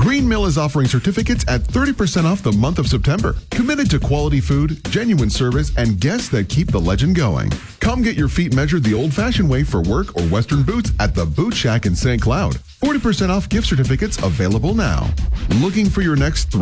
Green Mill is offering certificates at 30% off the month of September. Committed to quality food, genuine service, and guests that keep the legend going. Come get your feet measured the old-fashioned way for work or Western boots at the Boot Shack in St. Cloud. 40% off gift certificates available now. Looking for your next